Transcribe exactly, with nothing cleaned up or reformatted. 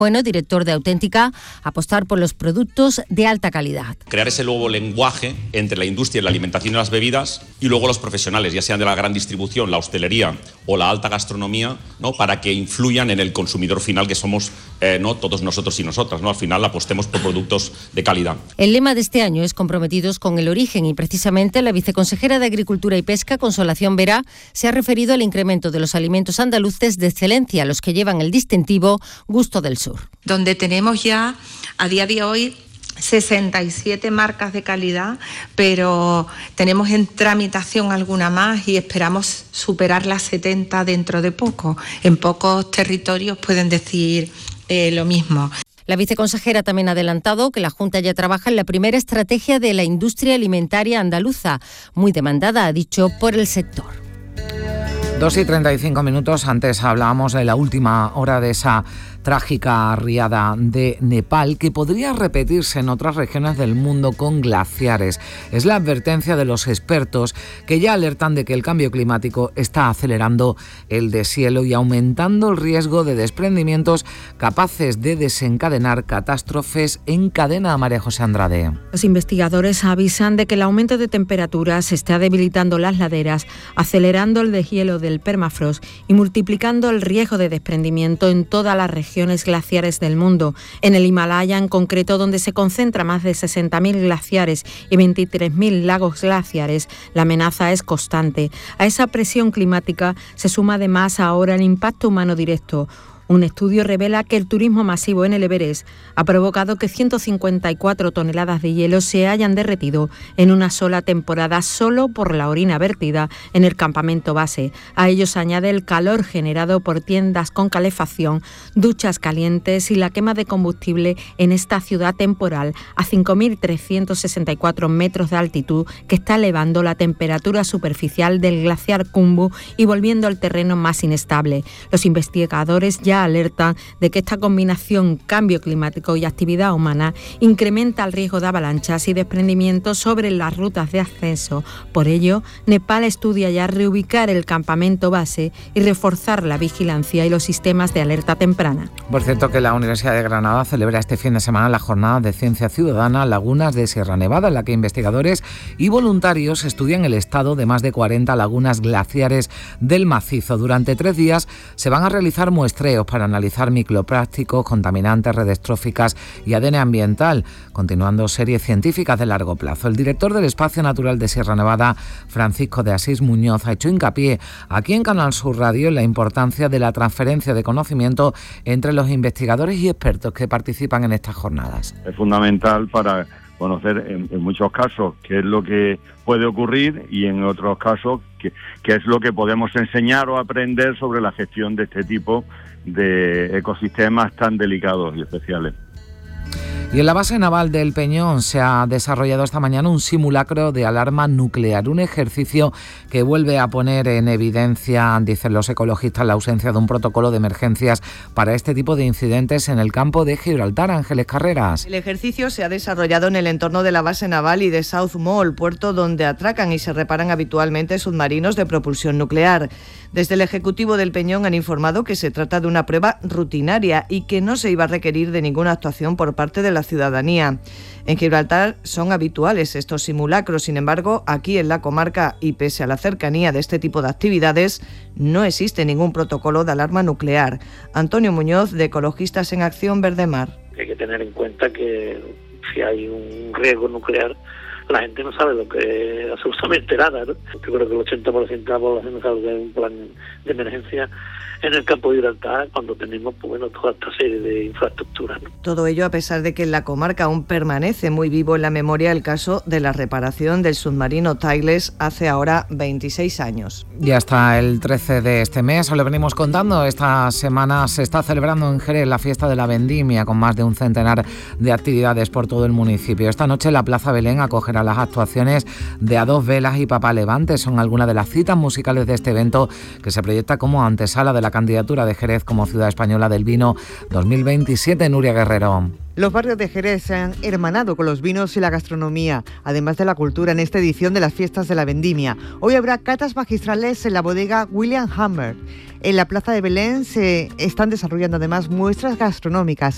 Bueno, director de Auténtica, apostar por los productos de alta calidad. Crear ese nuevo lenguaje entre la industria de la alimentación y las bebidas y luego los profesionales, ya sean de la gran distribución, la hostelería o la alta gastronomía, ¿no?, para que influyan en el consumidor final, que somos eh, no todos nosotros y nosotras, ¿no? Al final apostemos por productos de calidad. El lema de este año es comprometidos con el origen y precisamente la viceconsejera de Agricultura y Pesca, Consolación Vera, se ha referido al incremento de los alimentos andaluces de excelencia, los que llevan el distintivo Gusto del Sur. Donde tenemos ya a día de hoy sesenta y siete marcas de calidad, pero tenemos en tramitación alguna más y esperamos superar las setenta dentro de poco. En pocos territorios pueden decir eh, lo mismo. La viceconsejera también ha adelantado que la Junta ya trabaja en la primera estrategia de la industria alimentaria andaluza, muy demandada, ha dicho, por el sector. Dos y treinta y cinco minutos. Antes hablábamos de la última hora de esa trágica riada de Nepal, que podría repetirse en otras regiones del mundo con glaciares. Es la advertencia de los expertos, que ya alertan de que el cambio climático está acelerando el deshielo y aumentando el riesgo de desprendimientos capaces de desencadenar catástrofes en cadena. María José Andrade. Los investigadores avisan de que el aumento de temperaturas está debilitando las laderas, acelerando el deshielo del permafrost y multiplicando el riesgo de desprendimiento en todas las regiones glaciares del mundo. En el Himalaya, en concreto, donde se concentra más de sesenta mil glaciares y veintitrés mil lagos glaciares, la amenaza es constante. A esa presión climática se suma además ahora el impacto humano directo. Un estudio revela que el turismo masivo en el Everest ha provocado que ciento cincuenta y cuatro toneladas de hielo se hayan derretido en una sola temporada solo por la orina vertida en el campamento base. A ello se añade el calor generado por tiendas con calefacción, duchas calientes y la quema de combustible en esta ciudad temporal a cinco mil trescientos sesenta y cuatro metros de altitud, que está elevando la temperatura superficial del glaciar Khumbu y volviendo al terreno más inestable. Los investigadores ya alertan de que esta combinación, cambio climático y actividad humana, incrementa el riesgo de avalanchas y desprendimientos sobre las rutas de ascenso. Por ello, Nepal estudia ya reubicar el campamento base y reforzar la vigilancia y los sistemas de alerta temprana. Por cierto, que la Universidad de Granada celebra este fin de semana la jornada de Ciencia Ciudadana Lagunas de Sierra Nevada, en la que investigadores y voluntarios estudian el estado de más de cuarenta lagunas glaciares del macizo. Durante tres días se van a realizar muestreos para analizar microplásticos, contaminantes, redes tróficas y A D N ambiental, continuando series científicas de largo plazo. El director del Espacio Natural de Sierra Nevada, Francisco de Asís Muñoz, ha hecho hincapié aquí en Canal Sur Radio en la importancia de la transferencia de conocimiento entre los investigadores y expertos que participan en estas jornadas. Es fundamental para conocer en, en muchos casos qué es lo que puede ocurrir y en otros casos qué, qué es lo que podemos enseñar o aprender sobre la gestión de este tipo de ecosistemas tan delicados y especiales. Y en la base naval del Peñón se ha desarrollado esta mañana un simulacro de alarma nuclear, un ejercicio que vuelve a poner en evidencia, dicen los ecologistas, la ausencia de un protocolo de emergencias para este tipo de incidentes en el campo de Gibraltar. Ángeles Carreras. El ejercicio se ha desarrollado en el entorno de la base naval y de South Mall, puerto donde atracan y se reparan habitualmente submarinos de propulsión nuclear. Desde el Ejecutivo del Peñón han informado que se trata de una prueba rutinaria y que no se iba a requerir de ninguna actuación por parte de la ciudadanía. En Gibraltar son habituales estos simulacros, sin embargo, aquí en la comarca y pese a la cercanía de este tipo de actividades, no existe ningún protocolo de alarma nuclear. Antonio Muñoz, de Ecologistas en Acción Verdemar. Hay que tener en cuenta que si hay un riesgo nuclear, la gente no sabe lo que es absolutamente nada, ¿no? Yo creo que el ochenta por ciento de la población no sabe que hay un plan de emergencia en el campo de Gibraltar cuando tenemos, pues bueno, toda esta serie de infraestructuras, ¿no? Todo ello a pesar de que en la comarca aún permanece muy vivo en la memoria el caso de la reparación del submarino Tiles hace ahora veintiséis años. Y hasta el trece de este mes, os lo venimos contando, esta semana se está celebrando en Jerez la fiesta de la vendimia con más de un centenar de actividades por todo el municipio. Esta noche la Plaza Belén acogerá las actuaciones de A Dos Velas y Papá Levante. Son algunas de las citas musicales de este evento que se proyecta como antesala de la candidatura de Jerez como ciudad española del vino dos mil veintisiete. Nuria Guerrero. Los barrios de Jerez se han hermanado con los vinos y la gastronomía, además de la cultura, en esta edición de las fiestas de la vendimia. Hoy habrá catas magistrales en la bodega William Hammer. En la Plaza de Belén se están desarrollando además muestras gastronómicas